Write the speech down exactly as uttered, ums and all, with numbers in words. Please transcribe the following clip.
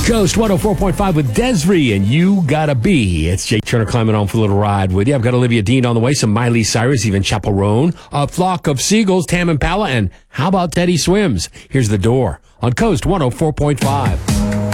Coast one oh four point five with Desiree and You Gotta Be. It's Jake Turner climbing on for a little ride with you. I've got Olivia Dean on the way, some Miley Cyrus, even Chaperone, a flock of seagulls, Tam Impala, and how about Teddy Swims? Here's The Door on Coast one oh four point five.